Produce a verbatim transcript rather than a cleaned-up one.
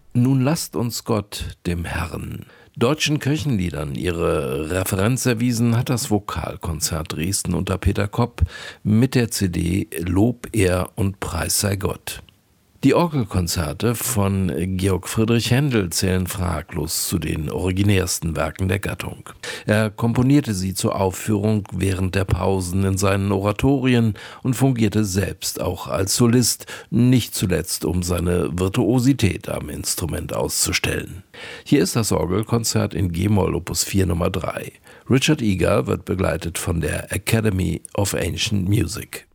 Nun lasst uns Gott, dem Herrn, deutschen Kirchenliedern ihre Referenz erwiesen hat das Vokalkonzert Dresden unter Peter Kopp mit der C D Lob, Ehr und Preis sei Gott. Die Orgelkonzerte von Georg Friedrich Händel zählen fraglos zu den originärsten Werken der Gattung. Er komponierte sie zur Aufführung während der Pausen in seinen Oratorien und fungierte selbst auch als Solist, nicht zuletzt um seine Virtuosität am Instrument auszustellen. Hier ist das Orgelkonzert in G-Moll Opus vier Nummer drei. Richard Egar wird begleitet von der Academy of Ancient Music.